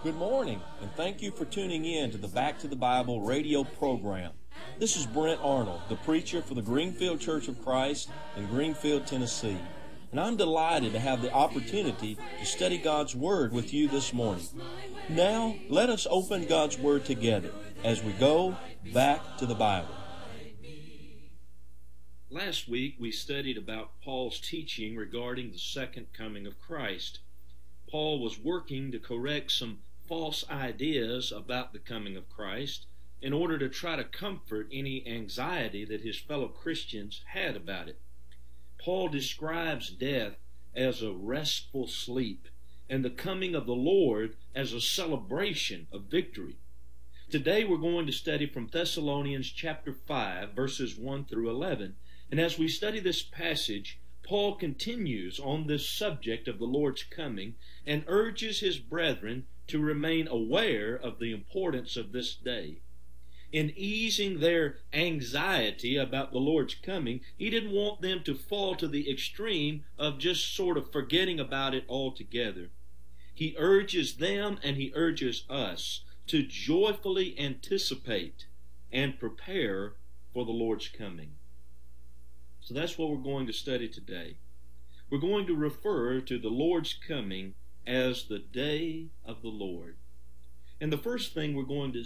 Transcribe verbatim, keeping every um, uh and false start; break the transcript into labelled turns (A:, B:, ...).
A: Good morning, and thank you for tuning in to the Back to the Bible radio program. This is Brent Arnold, the preacher for the Greenfield Church of Christ in Greenfield, Tennessee. And I'm delighted to have the opportunity to study God's Word with you this morning. Now, let us open God's Word together as we go back to the Bible.
B: Last week we studied about Paul's teaching regarding the second coming of Christ. Paul was working to correct some false ideas about the coming of Christ in order to try to comfort any anxiety that his fellow Christians had about it. Paul describes death as a restful sleep and the coming of the Lord as a celebration of victory. Today we're going to study from Thessalonians chapter five, verses one through eleven. And as we study this passage, Paul continues on this subject of the Lord's coming and urges his brethren to remain aware of the importance of this day. In easing their anxiety about the Lord's coming, he didn't want them to fall to the extreme of just sort of forgetting about it altogether. He urges them and he urges us to joyfully anticipate and prepare for the Lord's coming. So that's what we're going to study today. We're going to refer to the Lord's coming as the day of the Lord. And the first thing we're going to